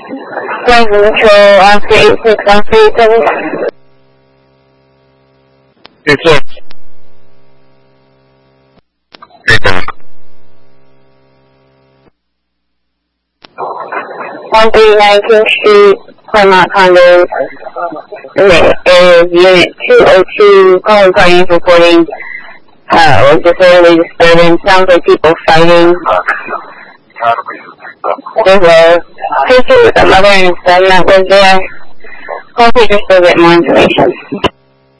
Flight control on 386 on 387. 86. 1319th Street, Claremont Condos. Is Unit 202 calling parties reporting disorderly disturbance. Sounds like people fighting. There's a picture with a mother and a son that was there. Hopefully just to get more information.